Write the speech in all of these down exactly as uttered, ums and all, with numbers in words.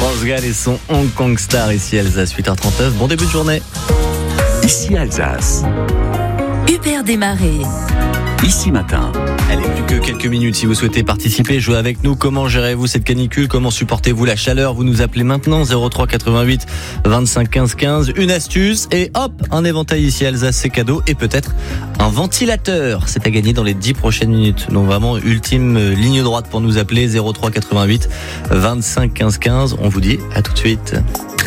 France Gall et son Hong Kong Star, ici Alsace, huit heures trente-neuf. Bon début de journée. Ici Alsace. Hubert Desmarais. Ici Matin. Allez, plus que quelques minutes si vous souhaitez participer, jouer avec nous. Comment gérez-vous cette canicule? Comment supportez-vous la chaleur? Vous nous appelez maintenant zéro trois quatre-vingt-huit vingt-cinq quinze quinze. Une astuce et hop, un éventail ici Alsace, c'est cadeau. Et peut-être un ventilateur. C'est à gagner dans les dix prochaines minutes. Donc vraiment, ultime ligne droite pour nous appeler zéro trois quatre-vingt-huit vingt-cinq quinze quinze. On vous dit à tout de suite.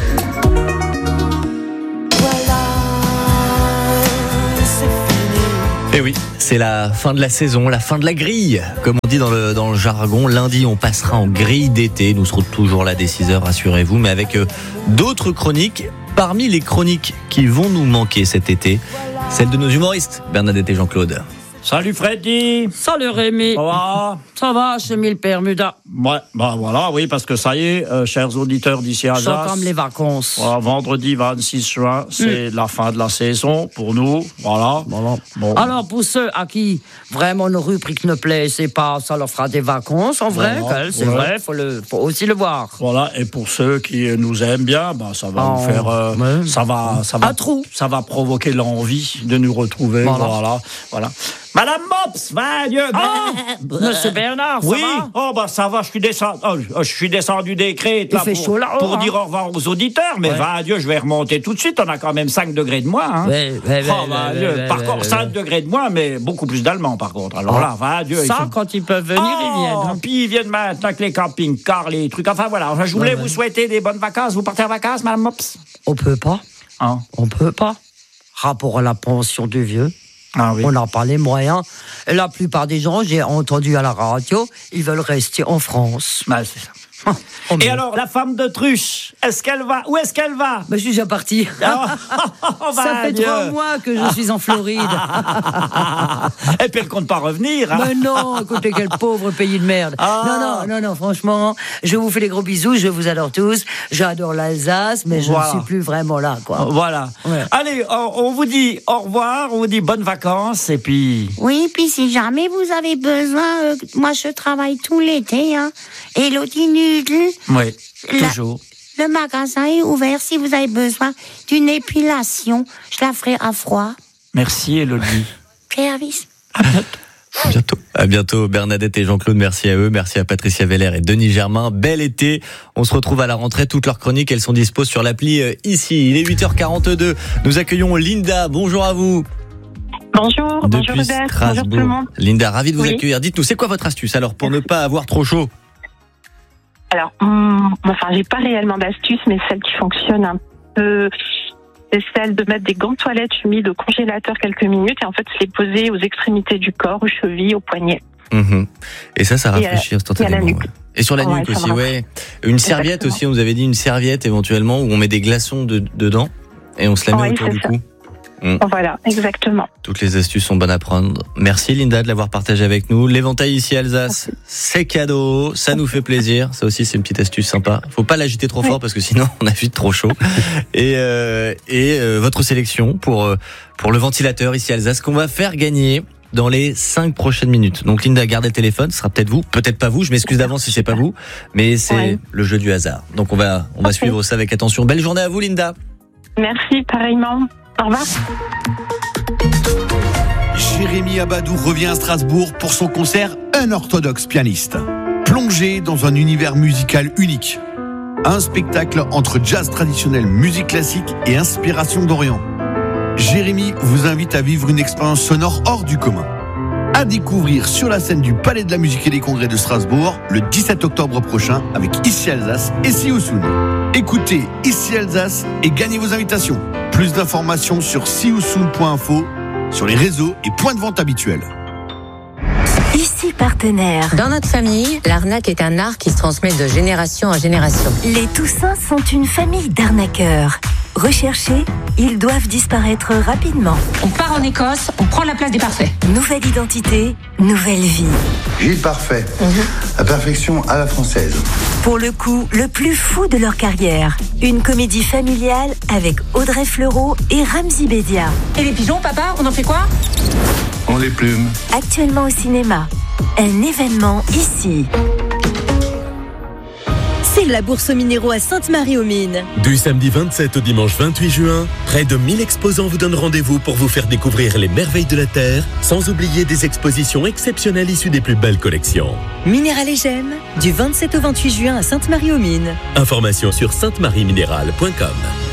Et oui, c'est la fin de la saison, la fin de la grille. Comme on dit dans le, dans le jargon, lundi on passera en grille d'été. Nous serons toujours là dès six heures, rassurez-vous, mais avec euh, d'autres chroniques. Parmi les chroniques qui vont nous manquer cet été, celle de nos humoristes, Bernadette et Jean-Claude. Salut Freddy. Salut Rémi. Ça va? Ça va, j'ai mis le Bermuda. Ouais, bah voilà, oui, parce que ça y est, euh, chers auditeurs d'ici à Alsace. C'est comme les vacances. Voilà, vendredi vingt-six juin, c'est mm. la fin de la saison pour nous. Voilà. Voilà. Bon. Alors, pour ceux à qui vraiment nos rubriques ne plaisent pas, ça leur fera des vacances, en vrai. Voilà. C'est ouais. vrai, il faut, faut aussi le voir. Voilà, et pour ceux qui nous aiment bien, bah, ça va oh, nous faire. Euh, ouais. ça, va, ça, va, Un trou. ça va provoquer l'envie de nous retrouver. Voilà. Voilà. voilà. Madame Mops, va Dieu. Oh, Monsieur Bernard, ça oui. va? Oh, bah ça va, je suis descendu, oh, je suis descendu des crêtes là, Il fait pour, chaud là, pour hein. dire au revoir aux auditeurs, mais ouais. va Dieu, je vais remonter tout de suite, on a quand même cinq degrés de moins. Hein. Ouais, ouais, oh, ouais, va ouais, Dieu. ouais, Par ouais, contre, ouais, cinq ouais. degrés de moins, mais beaucoup plus d'Allemands par contre. Alors oh. là, va Dieu. Ça, ils sont... quand ils peuvent venir, oh, ils viennent. Hein. Puis ils viennent maintenant avec les camping-cars, les trucs, enfin voilà. Enfin, je voulais ouais, vous ouais. souhaiter des bonnes vacances. Vous partez en vacances, Madame Mops? On peut pas. Hein? On peut pas. Rapport à la pension du vieux. Ah, oui. On n'a pas les moyens. Et la plupart des gens, j'ai entendu à la radio, ils veulent rester en France. Bah, c'est ça. Oh, et alors, la femme d'autruche, est-ce qu'elle va? Où est-ce qu'elle va? Bah, je suis déjà partie. Oh, ça fait Dieu. trois mois que je suis en Floride. Et puis elle compte pas revenir. Hein? Mais non, écoutez, quel pauvre pays de merde. Ah. Non, non, non, non, franchement, je vous fais des gros bisous, je vous adore tous. J'adore l'Alsace, mais je voilà. ne suis plus vraiment là, quoi. Voilà. Ouais. Allez, on, on vous dit au revoir, on vous dit bonnes vacances, et puis... Oui, puis si jamais vous avez besoin, euh, moi je travaille tout l'été, hein. Et l'Odinudle... Oui, la, toujours. Le magasin est ouvert si vous avez besoin d'une épilation. Je la ferai à froid. Merci, Elodie. Service. À bientôt. À bientôt. À bientôt, Bernadette et Jean-Claude. Merci à eux. Merci à Patricia Veller et Denis Germain. Bel été. On se retrouve à la rentrée. Toutes leurs chroniques, elles sont dispo sur l'appli euh, ici. Il est huit heures quarante-deux. Nous accueillons Linda. Bonjour à vous. Bonjour. Depuis bonjour Hubert. Strasbourg. Bonjour tout le monde. Linda, ravi de vous oui. accueillir. Dites-nous, c'est quoi votre astuce alors pour ne pas avoir trop chaud? Alors, hum, enfin, j'ai pas réellement d'astuce, mais celle qui fonctionne un peu, c'est celle de mettre des gants de toilette humides au congélateur quelques minutes et en fait, se les poser aux extrémités du corps, aux chevilles, aux poignets. Mmh. Et ça, ça rafraîchit et instantanément. Ouais. Et sur la ouais, nuque aussi, ouais. Une serviette Exactement. aussi, on nous avait dit une serviette éventuellement où on met des glaçons de, dedans et on se la met ouais, autour du ça. cou. Mmh. Voilà, exactement. Toutes les astuces sont bonnes à prendre. Merci Linda de l'avoir partagé avec nous. L'éventail ici Alsace, c'est cadeau, ça nous fait plaisir. Ça aussi c'est une petite astuce sympa. Faut pas l'agiter trop oui. fort parce que sinon on a vite trop chaud. et euh, et euh, votre sélection pour euh, pour le ventilateur ici Alsace qu'on va faire gagner dans les cinq prochaines minutes. Donc Linda, gardez le téléphone, ce sera peut-être vous, peut-être pas vous. Je m'excuse d'avance si c'est pas vous, mais c'est ouais. le jeu du hasard. Donc on va on va okay. suivre ça avec attention. Belle journée à vous Linda. Merci pareillement. Au revoir. Jérémy Abadou revient à Strasbourg pour son concert Un orthodoxe pianiste. Plongé dans un univers musical unique. Un spectacle entre jazz traditionnel, musique classique et inspiration d'Orient. Jérémy vous invite à vivre une expérience sonore hors du commun. À découvrir sur la scène du Palais de la Musique et des Congrès de Strasbourg le dix-sept octobre prochain avec Ici Alsace et Sioussoun. Écoutez Ici Alsace et gagnez vos invitations. Plus d'informations sur sioussoun point info, sur les réseaux et points de vente habituels. Ici partenaire. Dans notre famille, l'arnaque est un art qui se transmet de génération en génération. Les Toussins sont une famille d'arnaqueurs. Recherchés, ils doivent disparaître rapidement. On part en Écosse, on prend la place des parfaits. Nouvelle identité, nouvelle vie. Gilles Parfait, mm-hmm. La perfection à la française. Pour le coup, le plus fou de leur carrière. Une comédie familiale avec Audrey Fleurot et Ramzy Bedia. Et les pigeons, papa, on en fait quoi? On les plume. Actuellement au cinéma. Un événement ici. C'est la bourse aux minéraux à Sainte-Marie-aux-Mines. Du samedi vingt-sept au dimanche vingt-huit juin, près de mille exposants vous donnent rendez-vous pour vous faire découvrir les merveilles de la Terre, sans oublier des expositions exceptionnelles issues des plus belles collections. Minéral et Gemmes, du vingt-sept au vingt-huit juin à Sainte-Marie-aux-Mines. Information sur sainte marie minéral point com.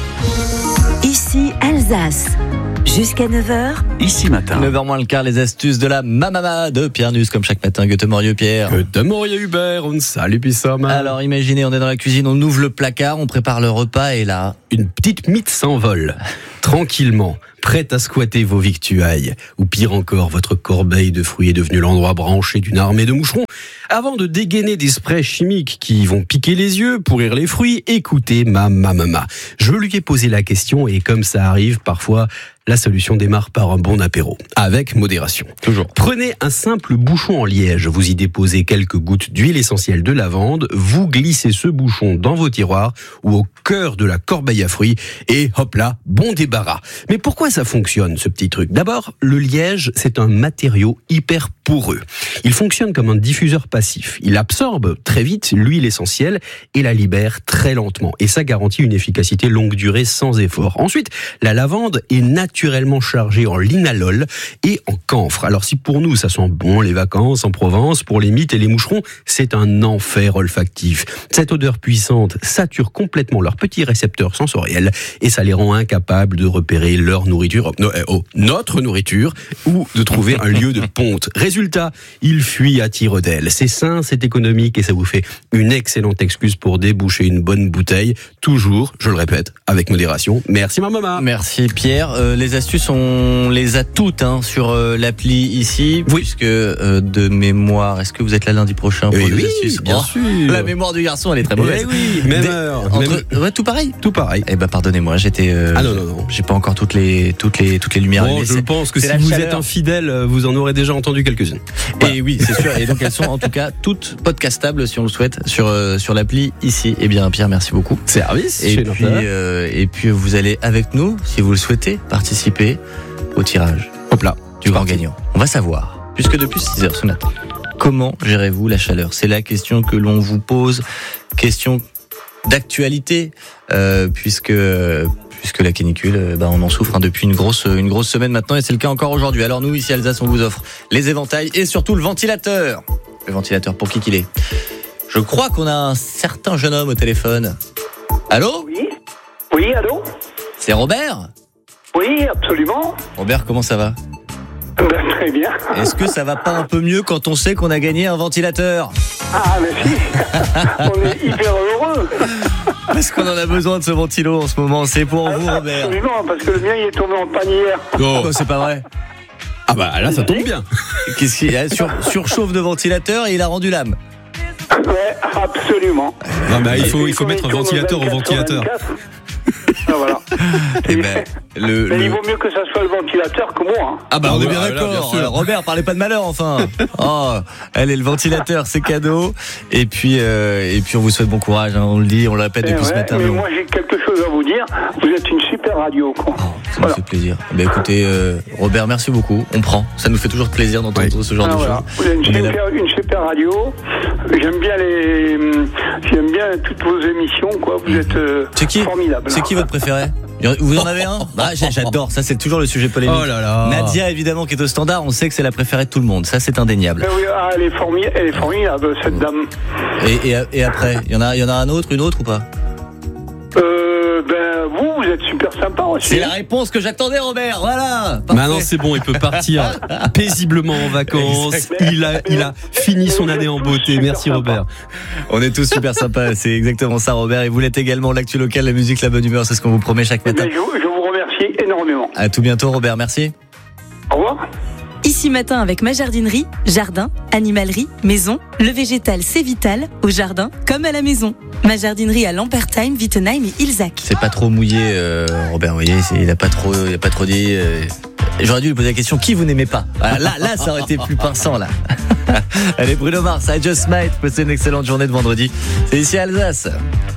Ici Alsace. Jusqu'à neuf heures. Ici matin. neuf heures moins le quart, les astuces de la mamama de Pierre Nuss, comme chaque matin. Goethe Morieux, Pierre. Goethe Morieux, Hubert. On salue Pissama. Alors, imaginez, on est dans la cuisine, on ouvre le placard, on prépare le repas et là... Une petite mythe s'envole. Tranquillement, prête à squatter vos victuailles. Ou pire encore, votre corbeille de fruits est devenue l'endroit branché d'une armée de moucherons. Avant de dégainer des sprays chimiques qui vont piquer les yeux, pourrir les fruits, écoutez ma mamama. Je lui ai posé la question et comme ça arrive parfois, la solution démarre par un bon apéro. Avec modération. Toujours. Prenez un simple bouchon en liège, vous y déposez quelques gouttes d'huile essentielle de lavande, vous glissez ce bouchon dans vos tiroirs ou au cœur de la corbeille à fruits et hop là, bon débarras. Mais pourquoi ça fonctionne ce petit truc ? D'abord, le liège, c'est un matériau hyper poreux. Il fonctionne comme un diffuseur passif. Il absorbe très vite l'huile essentielle et la libère très lentement. Et ça garantit une efficacité longue durée sans effort. Ensuite, la lavande est naturellement chargée en linalol et en camphre. Alors si pour nous ça sent bon les vacances en Provence, pour les mythes et les moucherons, c'est un enfer olfactif. Cette odeur puissante sature complètement leurs petits récepteurs sensoriels et ça les rend incapables de repérer leur nourriture, oh, oh, notre nourriture, ou de trouver un lieu de ponte. Résultat, ils fuient à tire d'aile. C'est sain, c'est économique et ça vous fait une excellente excuse pour déboucher une bonne bouteille. Toujours, je le répète, avec modération. Merci ma maman. Merci Pierre. Euh, les astuces, on les a toutes hein, sur euh, l'appli ici, oui. puisque euh, de mémoire, est-ce que vous êtes là lundi prochain pour oui, les oui, astuces bien oh, sûr. La mémoire du garçon, elle est très mauvaise. Eh oui, même Des, heure. Entre, même... Ouais, tout pareil. Tout pareil. Eh ben pardonnez-moi, j'étais. Euh, ah non non non. J'ai pas encore toutes les toutes les toutes les lumières. Bon, je c'est, pense que si vous chaleur. êtes infidèle, vous en aurez déjà entendu quelques-unes. Voilà. Et oui, c'est sûr. Et donc elles sont en tout cas toutes podcastables si on le souhaite sur euh, sur l'appli ici. Eh bien Pierre, merci beaucoup. Service. Et chez puis euh, et puis vous allez avec nous, si vous le souhaitez, participer au tirage. Hop là, du grand gagnant. On va savoir, puisque depuis six heures ce matin, comment gérez-vous la chaleur ? C'est la question que l'on vous pose, question d'actualité, euh, puisque puisque la canicule, euh, bah, on en souffre hein, depuis une grosse une grosse semaine maintenant, et c'est le cas encore aujourd'hui. Alors nous, ici à Alsace, on vous offre les éventails et surtout le ventilateur. Le ventilateur, pour qui qu'il est ? Je crois qu'on a un certain jeune homme au téléphone. Allô ? Oui. Oui, allô ? C'est Robert ? Oui, absolument. Robert, comment ça va ? Ben, très bien. Est-ce que ça va pas un peu mieux quand on sait qu'on a gagné un ventilateur ? Ah, mais si. On est hyper heureux. Parce qu'on en a besoin de ce ventilo en ce moment. C'est pour vous, Robert. Absolument, parce que le mien, il est tombé en panne hier. Non, oh, c'est pas vrai. Ah bah là, ça tombe bien. Qu'est-ce qu'il y a ? Sur, surchauffe de ventilateur et il a rendu l'âme. Ouais, absolument. Non, bah, il faut, il faut mettre un ventilateur au ventilateur. Ah, voilà. Et ben, le, Mais le... il vaut mieux que ça soit le ventilateur que moi. Hein. Ah bah on est bien ah, d'accord. Là, bien sûr. Robert, parlez pas de malheur enfin. Oh, allez, le ventilateur, c'est cadeau. Et puis, euh, et puis on vous souhaite bon courage. Hein, on le dit, on le répète eh depuis ouais, ce matin. Mais, mais on... moi j'ai quelque chose à vous dire. Vous êtes une super radio. Quoi. Oh, ça voilà. nous fait plaisir. Bah écoutez, euh, Robert, merci beaucoup. On prend. Ça nous fait toujours plaisir d'entendre oui. ce genre ah, de voilà. choses. Vous avez une super, une super radio. J'aime bien les, j'aime bien toutes vos émissions. Quoi. Vous êtes euh, c'est qui formidable. C'est qui votre préféré ? Vous en avez un ? Bah, j'adore, ça c'est toujours le sujet polémique. Oh là là. Nadia évidemment qui est au standard, on sait que c'est la préférée de tout le monde, ça c'est indéniable. Oui, ah, elle, est formi- elle est formidable cette dame. Et, et, et après, il y en a, il y en a un autre, une autre ou pas ? Euh, ben vous, vous êtes super sympa aussi. C'est la réponse que j'attendais, Robert. Voilà. Maintenant c'est bon, il peut partir paisiblement en vacances. Exactement. Il a, il a fini son année en beauté. Merci Robert. On est tous super sympas. C'est exactement ça, Robert. Et vous l'êtes également. L'actu local, la musique, la bonne humeur, c'est ce qu'on vous promet chaque matin. Je, je vous remercie énormément. À tout bientôt, Robert. Merci. Au revoir. Ici matin avec ma jardinerie, jardin, animalerie, maison, le végétal c'est vital, au jardin comme à la maison. Ma jardinerie à Lampertheim, Wittenheim et Ilzac. C'est pas trop mouillé, euh, Robert, vous voyez, c'est, il a pas trop, il a pas trop dit. Euh, j'aurais dû lui poser la question, qui vous n'aimez pas ? Voilà, là, là, ça aurait été plus pinçant, là. Allez, Bruno Mars, I Just Might, passez une excellente journée de vendredi. C'est ici à Alsace.